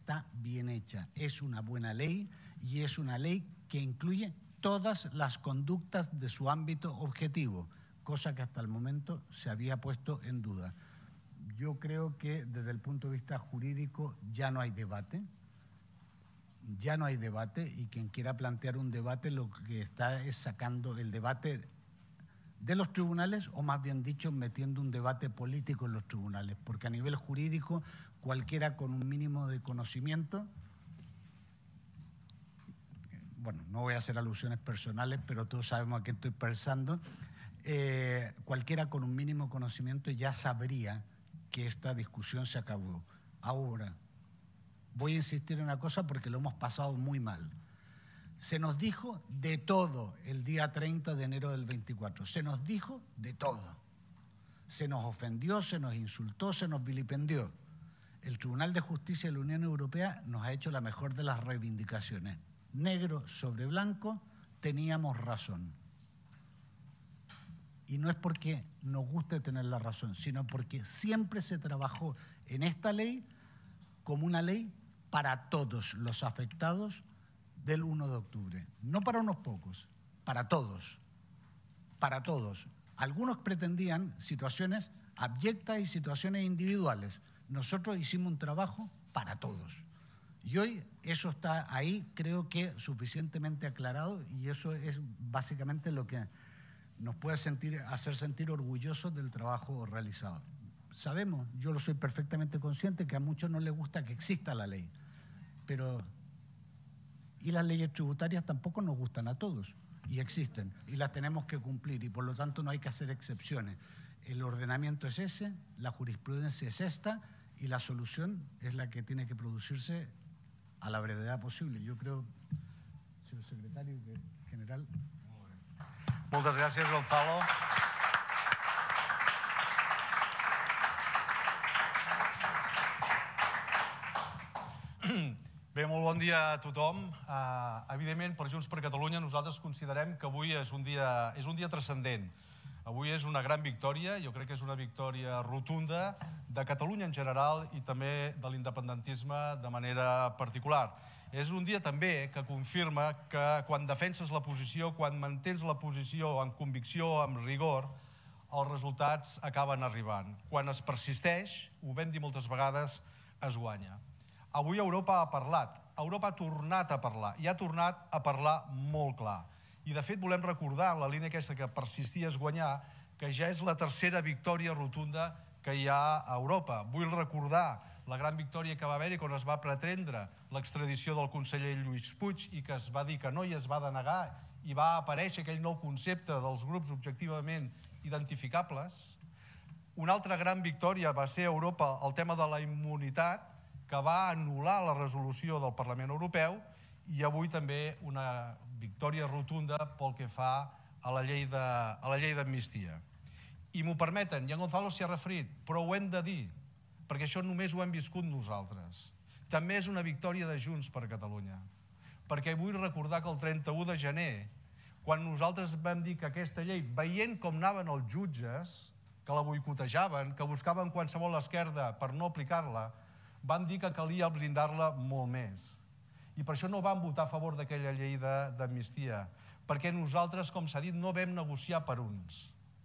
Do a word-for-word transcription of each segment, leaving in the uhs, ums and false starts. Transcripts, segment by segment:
está bien hecha. Es una buena ley y es una ley que incluye todas las conductas de su ámbito objetivo, cosa que hasta el momento se había puesto en duda. Yo creo que desde el punto de vista jurídico ya no hay debate, ya no hay debate y quien quiera plantear un debate lo que está es sacando el debate de los tribunales, o más bien dicho, metiendo un debate político en los tribunales, porque a nivel jurídico cualquiera con un mínimo de conocimiento, bueno, no voy a hacer alusiones personales, pero todos sabemos a qué estoy pensando, eh, cualquiera con un mínimo conocimiento ya sabría que esta discusión se acabó. Ahora, voy a insistir en una cosa porque lo hemos pasado muy mal. Se nos dijo de todo el día treinta de enero del veinticuatro. Se nos dijo de todo. Se nos ofendió, se nos insultó, se nos vilipendió. El Tribunal de Justicia de la Unión Europea nos ha hecho la mejor de las reivindicaciones. Negro sobre blanco, teníamos razón. Y no es porque nos guste tener la razón, sino porque siempre se trabajó en esta ley como una ley para todos los afectados del uno de octubre. No para unos pocos, para todos. Para todos. Algunos pretendían situaciones abyectas y situaciones individuales. Nosotros hicimos un trabajo para todos. Y hoy eso está ahí, creo que suficientemente aclarado, y eso es básicamente lo que nos puede sentir, hacer sentir orgullosos del trabajo realizado. Sabemos, yo lo soy perfectamente consciente, que a muchos no les gusta que exista la ley, pero y las leyes tributarias tampoco nos gustan a todos, y existen, y las tenemos que cumplir, y por lo tanto no hay que hacer excepciones. El ordenamiento es ese, la jurisprudencia es esta, y la solución es la que tiene que producirse a la brevedad posible. Yo creo, señor secretario general... Moltes gràcies, Gonzalo. Bé, molt bon dia a tothom. Uh, evidentment, per Junts per Catalunya, nosaltres considerem que avui és un dia, és un dia transcendent. Avui és una gran victòria, jo crec que és una victòria rotunda de Catalunya en general i també de l'independentisme de manera particular. És un dia també que confirma que quan defenses la posició, quan mantens la posició amb convicció, amb rigor, els resultats acaben arribant. Quan es persisteix, ho vam dir moltes vegades, es guanya. Avui Europa ha parlat, Europa ha tornat a parlar i ha tornat a parlar molt clar. I de fet volem recordar, en la línia aquesta que persistir és guanyar, que ja és la tercera victòria rotunda que hi ha a Europa. Vull recordar la gran victòria que va haver-hi quan es va pretendre l'extradició del conseller Lluís Puig i que es va dir que no i es va denegar i va aparèixer aquell nou concepte dels grups objectivament identificables. Una altra gran victòria va ser a Europa el tema de la immunitat, que va anul·lar la resolució del Parlament Europeu, i avui també una victòria rotunda pel que fa a la llei d'amnistia. I m'ho permeten, i en Gonzalo s'hi ha referit, però ho hem de dir, perquè això només ho hem viscut nosaltres. També és una victòria de Junts per Catalunya, perquè vull recordar que el trenta-u de gener, quan nosaltres vam dir que aquesta llei, veient com anaven els jutges, que la boicotejaven, que buscaven qualsevol esquerda per no aplicar-la, van dir que calia blindar-la molt més. I per això no vam votar a favor d'aquella llei d'amnistia, perquè nosaltres, com s'ha dit, no vam negociar per uns.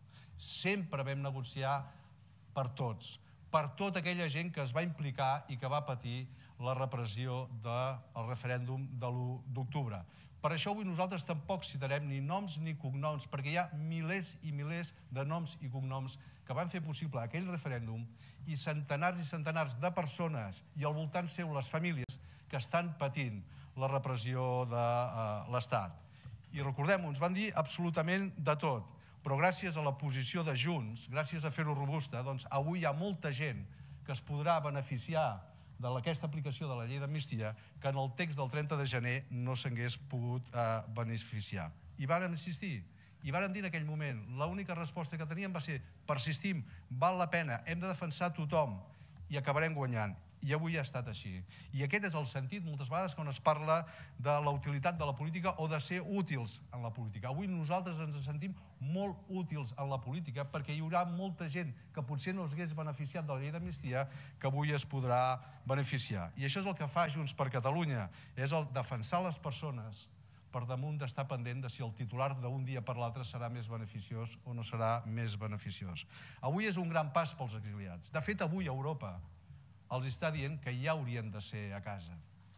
Sempre vam negociar per tots, per tota aquella gent que es va implicar i que va patir la repressió del referèndum de l'u d'octubre. Per això avui nosaltres tampoc citarem ni noms ni cognoms, perquè hi ha milers i milers de noms i cognoms que van fer possible aquell referèndum i centenars i centenars de persones i al voltant seu les famílies que estan patint la repressió de l'Estat. I recordem-ho, ens van dir absolutament de tot, però gràcies a la posició de Junts, gràcies a fer-ho robusta, doncs avui hi ha molta gent que es podrà beneficiar d'aquesta aplicació de la llei d'amnistia que en el text del trenta de gener no s'hagués pogut beneficiar. I vàrem insistir, i vàrem dir en aquell moment, l'única resposta que teníem va ser persistim, val la pena, hem de defensar tothom i acabarem guanyant. I avui ha estat així. I aquest és el sentit, moltes vegades, quan es parla de la utilitat de la política o de ser útils en la política. Avui nosaltres ens sentim molt útils en la política perquè hi haurà molta gent que potser no s'hagués beneficiat de la llei d'amnistia que avui es podrà beneficiar. I això és el que fa Junts per Catalunya, és el defensar les persones per damunt d'estar pendent de si el titular d'un dia per l'altre serà més beneficiós o no serà més beneficiós. Avui és un gran pas pels exiliats. De fet, avui Europa els està dient que ja haurien de ser a casa.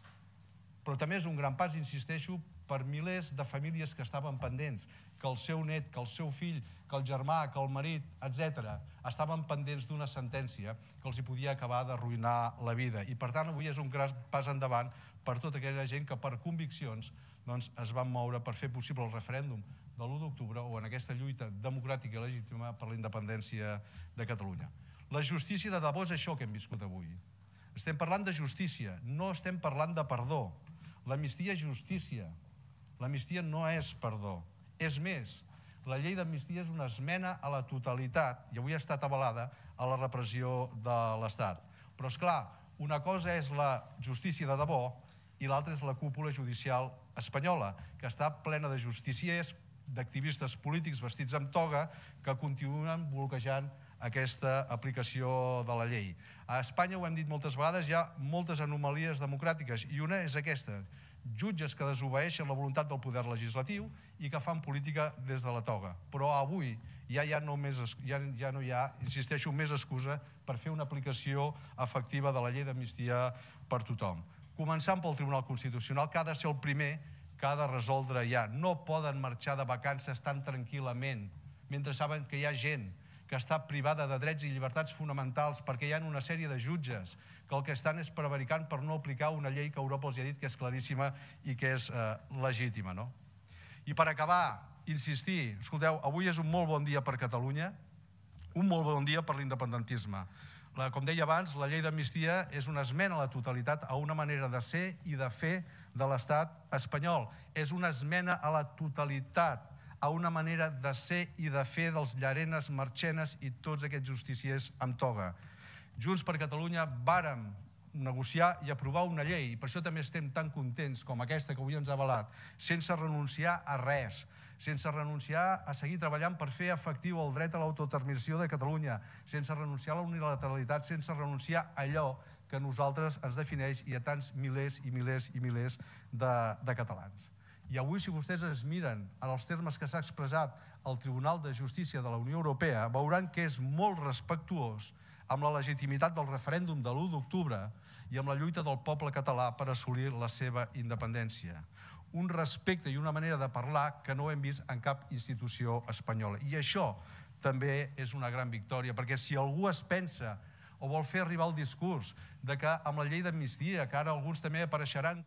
Però també és un gran pas, insisteixo, per milers de famílies que estaven pendents, que el seu net, que el seu fill, que el germà, que el marit, etcètera, estaven pendents d'una sentència que els hi podia acabar d'arruïnar la vida. I per tant, avui és un gran pas endavant per tota aquella gent que per conviccions es van moure per fer possible el referèndum de l'u d'octubre o en aquesta lluita democràtica i legítima per la independència de Catalunya. La justícia de debò és això que hem viscut avui. Estem parlant de justícia, no estem parlant de perdó. L'amnistia és justícia. L'amnistia no és perdó. És més, la llei d'amnistia és una esmena a la totalitat, i avui ha estat avalada, a la repressió de l'Estat. Però, esclar, una cosa és la justícia de debò i l'altra és la cúpula judicial espanyola, que està plena de justiciers, d'activistes polítics vestits amb toga, que continuen bloquejant aquesta aplicació de la llei. A Espanya, ho hem dit moltes vegades, hi ha moltes anomalies democràtiques i una és aquesta, jutges que desobeeixen la voluntat del poder legislatiu i que fan política des de la toga. Però avui ja, ja, no, més, ja, ja no hi ha, insisteixo, més excusa per fer una aplicació efectiva de la llei d'amnistia per tothom. Començant pel Tribunal Constitucional, que ha de ser el primer que ha de resoldre ja. No poden marxar de vacances tan tranquil·lament mentre saben que hi ha gent que està privada de drets i llibertats fonamentals perquè hi ha una sèrie de jutges que el que estan és prevaricant per no aplicar una llei que Europa els ha dit que és claríssima i que és eh, legítima. No? I per acabar, insistir, escolteu, avui és un molt bon dia per Catalunya, un molt bon dia per l'independentisme. La, com deia abans, la llei d'amnistia és una esmena a la totalitat a una manera de ser i de fer de l'estat espanyol. És una esmena a la totalitat a una manera de ser i de fer dels Llarenes, Marchenes i tots aquests justiciers amb toga. Junts per Catalunya vàrem negociar i aprovar una llei, i per això també estem tan contents com aquesta que avui ens ha avalat, sense renunciar a res, sense renunciar a seguir treballant per fer efectiu el dret a l'autodeterminació de Catalunya, sense renunciar a la unilateralitat, sense renunciar a allò que a nosaltres ens defineix i a tants milers i milers i milers de, de catalans. I avui, si vostès es miren en els termes que s'ha expressat el Tribunal de Justícia de la Unió Europea, veuran que és molt respectuós amb la legitimitat del referèndum de l'u d'octubre i amb la lluita del poble català per assolir la seva independència. Un respecte i una manera de parlar que no hem vist en cap institució espanyola. I això també és una gran victòria, perquè si algú es pensa o vol fer arribar el discurs de que amb la llei d'amnistia, que ara alguns també apareixeran...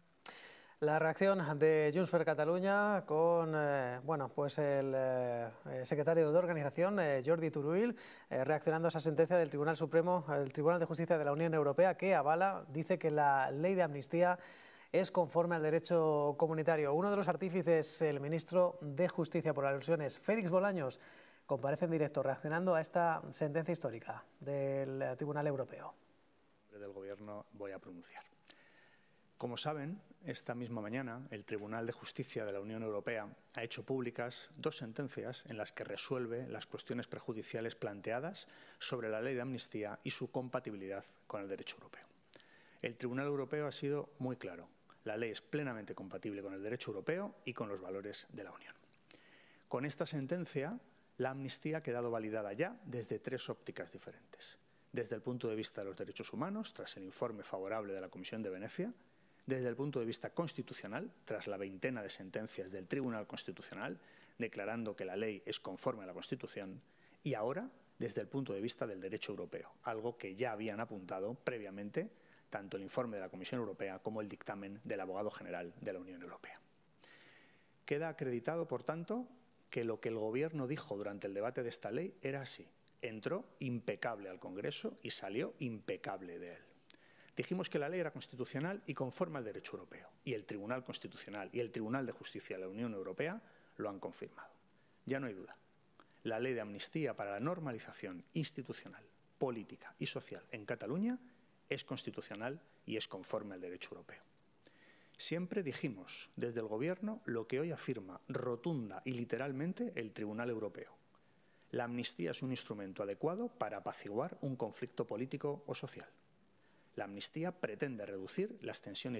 La reacción de Junts per Catalunya con eh, bueno, pues el eh, secretario de organización, eh, Jordi Turull, eh, reaccionando a esa sentencia del Tribunal Supremo, el Tribunal de Justicia de la Unión Europea, que avala, dice que la ley de amnistía es conforme al derecho comunitario. Uno de los artífices, el ministro de Justicia por alusiones, Félix Bolaños, comparece en directo reaccionando a esta sentencia histórica del Tribunal Europeo. En nombre del Gobierno voy a pronunciar. Como saben, esta misma mañana el Tribunal de Justicia de la Unión Europea ha hecho públicas dos sentencias en las que resuelve las cuestiones prejudiciales planteadas sobre la ley de amnistía y su compatibilidad con el derecho europeo. El Tribunal Europeo ha sido muy claro. La ley es plenamente compatible con el derecho europeo y con los valores de la Unión. Con esta sentencia, la amnistía ha quedado validada ya desde tres ópticas diferentes. Desde el punto de vista de los derechos humanos, tras el informe favorable de la Comisión de Venecia, desde el punto de vista constitucional, tras la veintena de sentencias del Tribunal Constitucional, declarando que la ley es conforme a la Constitución, y ahora desde el punto de vista del derecho europeo, algo que ya habían apuntado previamente tanto el informe de la Comisión Europea como el dictamen del Abogado General de la Unión Europea. Queda acreditado, por tanto, que lo que el Gobierno dijo durante el debate de esta ley era así. Entró impecable al Congreso y salió impecable de él. Dijimos que la ley era constitucional y conforme al derecho europeo, y el Tribunal Constitucional y el Tribunal de Justicia de la Unión Europea lo han confirmado. Ya no hay duda. La ley de amnistía para la normalización institucional, política y social en Cataluña es constitucional y es conforme al derecho europeo. Siempre dijimos desde el Gobierno lo que hoy afirma rotunda y literalmente el Tribunal Europeo. La amnistía es un instrumento adecuado para apaciguar un conflicto político o social. La amnistía pretende reducir las tensiones